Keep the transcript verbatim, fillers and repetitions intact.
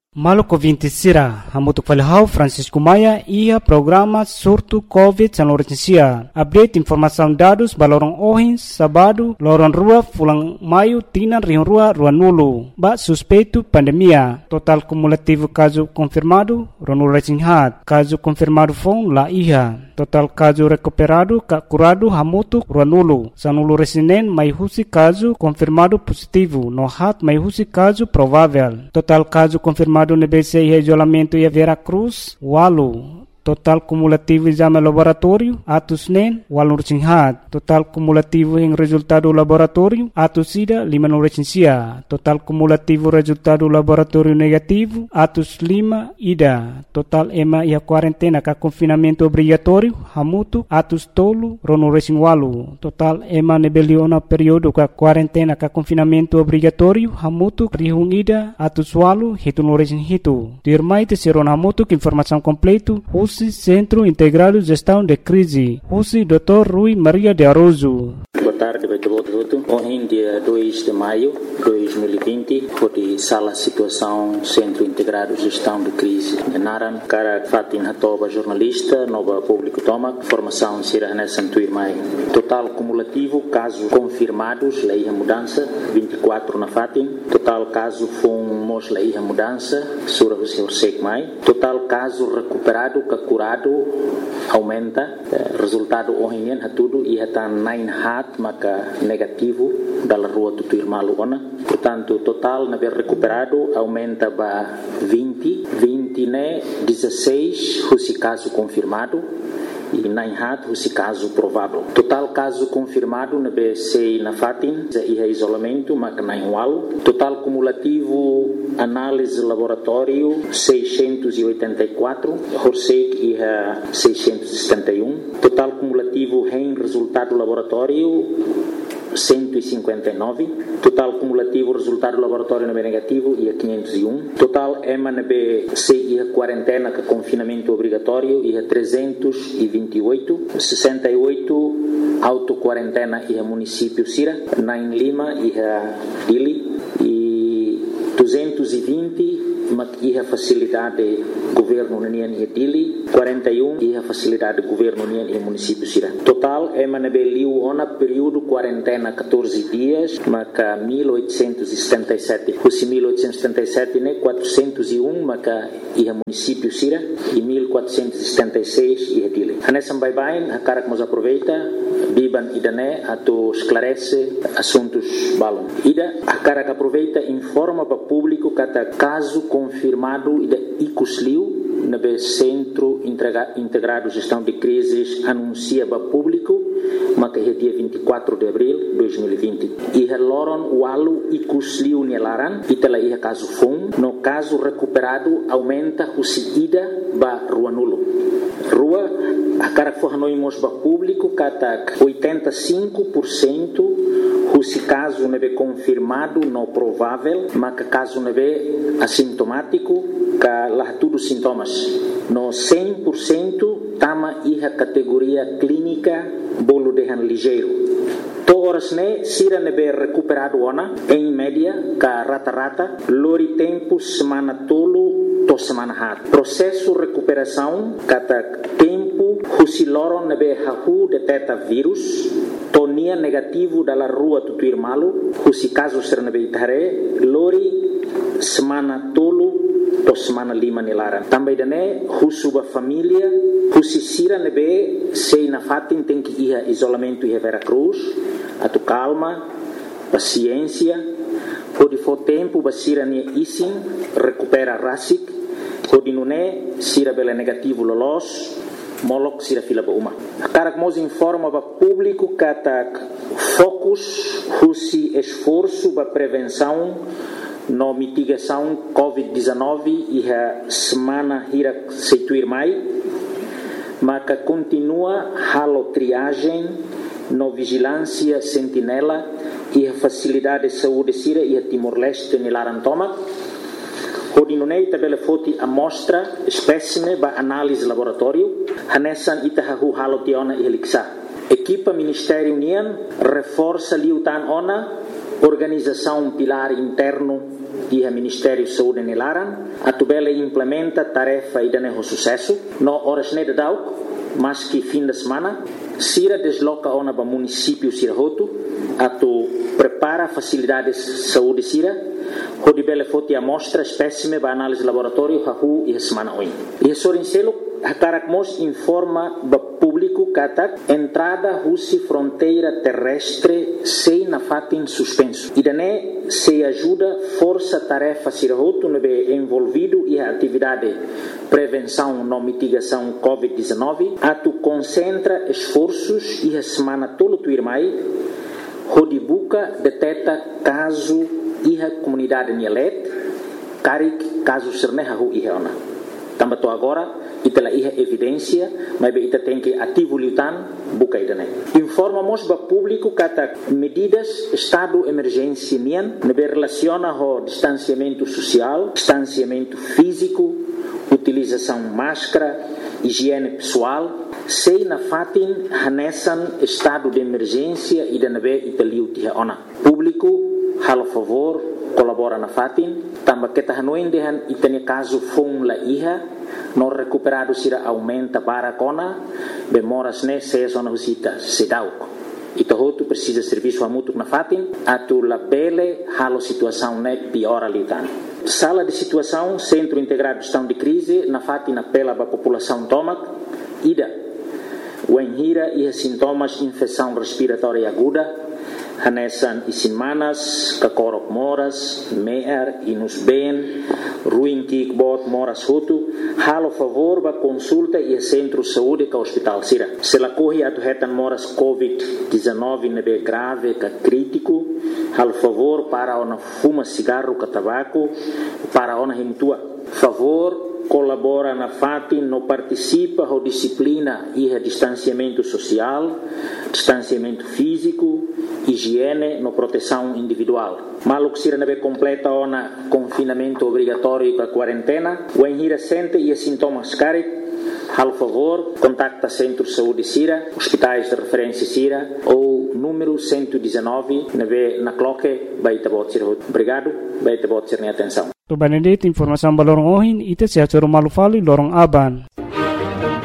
Maluco vinte sira, hamutuk falhau Francisco Maia ia programa surto Covid san Lorensia. Update informação dados balorong ohin sabado lorong rua fulang maio tinan rion rua rua nulu. Ba suspeito pandemia. Total cumulativo caso confirmado ronu resinhat. Caso confirmado fon la iha. Total caso recuperado ka curado hamutuk rua nulu. Sanulu resinen mai husi caso confirmado positivo. No hat mai husi caso provável. Total caso confirmado no B C I isolamento e a Vera Cruz, Walu. Total cumulativo exame laboratório, atos nen, walu resinhat. Total cumulativo em resultado laboratório, atos sida, lima no resinsia. Total cumulativo resultado laboratório negativo, atos lima, ida. Total ema e a quarentena ka confinamento obrigatório, hamutu, atos tolo, rono resin walu. Total ema nebeliona período ka quarentena ka confinamento obrigatório, hamutu, rihung ida, atos walu, hitu no resin hitu. Dirmai te seron hamutu, informação completo, Centro Integrado de Gestão de Crise, U C I doutor Rui Maria de Aroso. Boa tarde, Beto. Ontem, dia dois de maio de dois mil e vinte, foi sala situação Centro Integrado de Gestão de Crise. Naran, cara Fatin Hatoba, jornalista, nova público toma, formação Sira Nessa Tuirmai. Total cumulativo, casos confirmados, lei a mudança, vinte e quatro na Fatin. Total caso fomos lei a mudança, Sura Hussein Mai. Total caso recuperado, curado, aumenta. Resultado ontem é tudo e está nine hat maka negativo da rua do Tuirmalu ona. Portanto, total na ver recuperado aumenta para vinte, vinte né, dezesseis, esse caso confirmado e nine hat, esse caso provável. Total caso confirmado na B C na Fatin, e isolamento, maka nine wal. Total cumulativo análise laboratório seiscentos e oitenta e quatro, Horsek e seiscentos e setenta e um. Total cumulativo em resultado laboratório cento e cinquenta e nove. Total cumulativo resultado laboratório na B negativo e a quinhentos e um. Total E M A na B C e a quarentena com confinamento obrigatório e a trezentos e vinte e oito. sessenta e oito auto-quarentena e a município Sira. Nain Lima e a Dili. E duzentos e vinte e a facilidade governo União e Dili, quarenta e um e a facilidade governo União e município Sira. Total é manabeliu ona período quarentena catorze dias, maca mil oitocentos e setenta e sete. Os mil oitocentos e setenta e sete né quatrocentos e um maca e a município Sira e mil quatrocentos e setenta e seis e a Dili. Hanessa bye bye, a cara que nos aproveita, biban ida né ato esclarece assuntos balon. Ida a cara que aproveita informa para público cada caso confirmado da Icusliu na B Centro Integrado de Gestão de Crises anuncia para público mas que é dia vinte e quatro de abril de dois mil e vinte. E a Loron Walu Icusliu Nelaran e tela ia caso fom no caso recuperado aumenta o ida ba rua nulo. Rua a cara que for noimos para público kata oitenta e cinco por cento se caso não é confirmado, não provável, mas que caso não é assintomático, que lá tudo sintomas. No cem por cento, tama a categoria clínica, bolo de han ligeiro. Todas né, sira não é recuperado ona, em média, que rata-rata, lori tempo, semana tolo, to semana hat. Processo recuperação, kata tempo, se loron não é hahu detecta vírus, tonia negativo da rua do Tuirmalu, se caso ser na beitare, lori semana tolo, to semana lima nilaran. Também dane, husuba família, se sira nebe, sei na fatin tem que ir a isolamento e a Vera Cruz, a tu calma, paciência, pode for tempo, basira ne isin, recupera rasik, pode não é, sira bela negativo lolos, molok sira fila ba uma. A cara que nos informa para público que ataca focus, husi esforço para prevenção no mitigação covid dezenove e a semana hira seituir mai, mas que continua halo triagem no vigilância sentinela e a facilidade de saúde sira e a Timor-Leste nilaran toma. Hodinunei tabela foti amostra espécime ba análise laboratório hanessan itahahu halotiona e heliksa. Equipa Ministério União reforça liutan ona organização pilar interno e o Ministério da Saúde nilaran, a tubela implementa tarefa e dane sucesso, no horas neda dauk, mas que fim de semana, Sira desloca ona para município Sira Hotu, a tu prepara facilidades de saúde Sira, onde bele foti amostra espécime para análise laboratório hahu e semana oin. E sorincelo a Caracmos informa para público que entrada russa fronteira terrestre sem na fatin suspenso. E daí se ajuda força tarefa Sirahoto no be envolvido e a atividade prevenção e mitigação covid dezenove, a tu concentra esforços e a semana todo tu irmai, onde buca detecta caso e a comunidade nielet, carik caso serneha hu e ona. Também tô agora e tela iha evidência, mas be ita tem que ativo lutan buca idane. Informamos para público que medidas estado emergência nian nebe relaciona ho distanciamento social, distanciamento físico, utilização máscara, higiene pessoal, sei na fatin hanesan estado de emergência e nebe ita liuti ona. Público halo favor colabora na fatin, também que tahanoin dehan itane caso fong la iha, no recuperado sira aumenta para cona, bemoras ne se zona usita se dauk. Ita hotu precisa serviço amutuk na fatin, atu la bele halo situação ne piora litan. Sala de situação, Centro Integrado de Gestão de Crise, na fatin apela para a população tomac, ida, o enhira e sintomas infecção respiratória aguda, hanesan isinmanas, kakorok moras, meer, inus ben, ruim kikbot moras hutu, halo favor ba consulta e centro saúde ka hospital sira. Se la corre atu hetan moras covid dezenove nebe grave ka crítico, halo favor para ona fuma cigarro ka tabaco, para ona himtua. Favor colabora na fatin, no participa ou disciplina e distanciamento social, distanciamento físico, higiene, no proteção individual. Maluk sira nebe completa ona confinamento obrigatório com a quarentena, o enhira sente e sintomas carik, hal favor, contacta Centro de Saúde Sira, hospitais de referência Sira ou número cento e dezenove, nebe na cloque, baita bot sira. Obrigado, baita bot sira atenção. To Benedict informação balorong ohin ite sia coro malufali lorong aban.